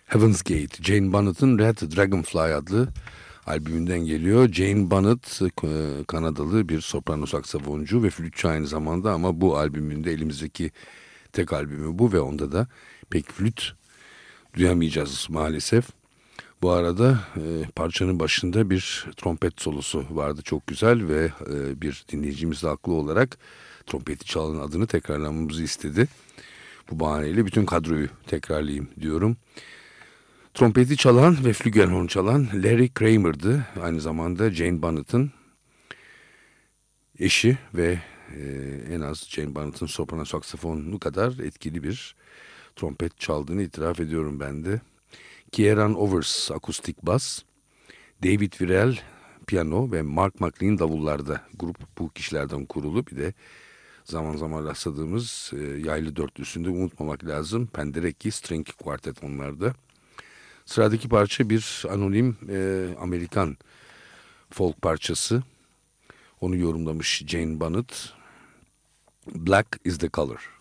Heaven's Gate, Jane Bonnett'ın Red Dragonfly adlı albümünden geliyor. Jane Bonnet Kanadalı bir soprano saksafoncu ve flütçü aynı zamanda, ama bu albümünde elimizdeki tek albümü bu ve onda da pek flüt duyamayacağız maalesef. Bu arada parçanın başında bir trompet solosu vardı, çok güzel ve bir dinleyicimiz de haklı olarak trompeti çalan adını tekrarlamamızı istedi. Bu bahaneyle bütün kadroyu tekrarlayayım diyorum. Trompeti çalan ve flügelhorn çalan Larry Kramer'dı. Aynı zamanda Jane Bonnett'ın eşi ve en az Jane Bonnett'ın soprano saksafonu kadar etkili bir trompet çaldığını itiraf ediyorum ben de. Kieran Overs akustik bas, David Virel piyano ve Mark McLean davullarda. Grup bu kişilerden kurulu. Bir de zaman zaman rastladığımız yaylı dörtlüsünde unutmamak lazım. Penderecki String Quartet onlarda. Sıradaki parça bir anonim Amerikan folk parçası. Onu yorumlamış Jane Bonnet. Black is the Color.